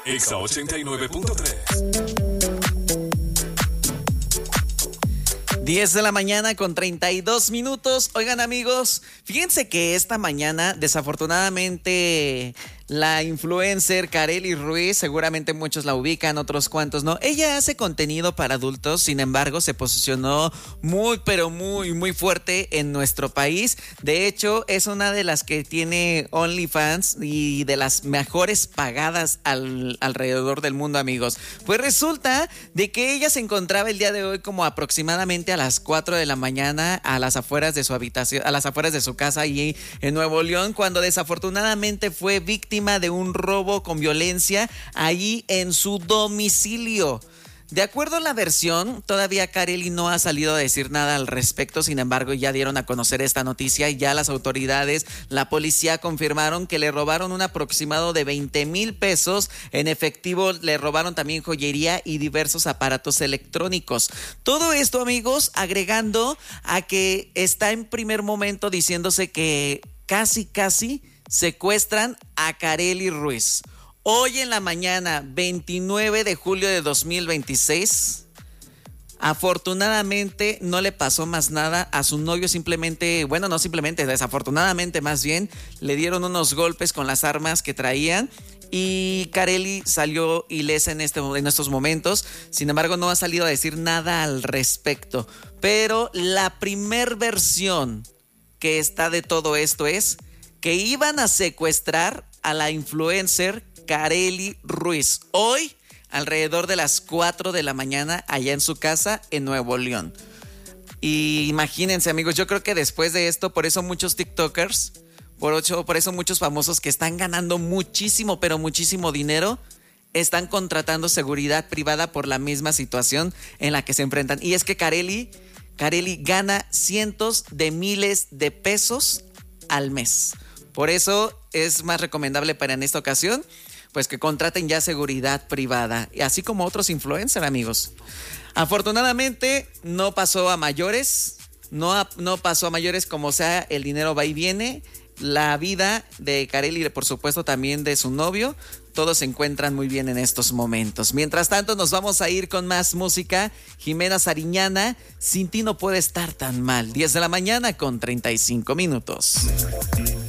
Exa 89.3. 10 de la mañana con 32 minutos. Oigan, amigos, fíjense que esta mañana, desafortunadamente, la influencer Karely Ruiz, seguramente muchos la ubican, otros cuantos no. Ella hace contenido para adultos, sin embargo, se posicionó muy, pero muy fuerte en nuestro país. De hecho, es una de las que tiene OnlyFans y de las mejores pagadas alrededor del mundo, amigos. Pues resulta de que ella se encontraba el día de hoy como aproximadamente a las 4 de la mañana a las afueras de su habitación, a las afueras de su casa allí en Nuevo León, cuando desafortunadamente fue víctima de un robo con violencia ahí en su domicilio. De acuerdo a la versión, todavía Karely no ha salido a decir nada al respecto, sin embargo ya dieron a conocer esta noticia y ya las autoridades, la policía confirmaron que le robaron un aproximado de 20,000 pesos en efectivo, le robaron también joyería y diversos aparatos electrónicos. Todo esto, amigos, agregando a que está en primer momento diciéndose que casi secuestran a Karely Ruiz. Hoy en la mañana, 29 de julio de 2026, afortunadamente no le pasó más nada a su novio, desafortunadamente más bien, le dieron unos golpes con las armas que traían y Karely salió ilesa en estos momentos. Sin embargo, no ha salido a decir nada al respecto. Pero la primer versión que está de todo esto es que iban a secuestrar a la influencer Karely Ruiz hoy alrededor de las 4 de la mañana allá en su casa en Nuevo León. Y imagínense, amigos, yo creo que después de esto, por eso muchos TikTokers, por eso muchos famosos que están ganando muchísimo, pero muchísimo dinero, están contratando seguridad privada por la misma situación en la que se enfrentan. Y es que Karely gana cientos de miles de pesos al mes. Por eso es más recomendable para en esta ocasión, pues que contraten ya seguridad privada, así como otros influencers, amigos. Afortunadamente no pasó a mayores, no pasó a mayores, como sea, el dinero va y viene. La vida de Karely y por supuesto también de su novio, todos se encuentran muy bien en estos momentos. Mientras tanto nos vamos a ir con más música. Jimena Sariñana, Sin ti no puede estar tan mal. 10 de la mañana con 35 minutos.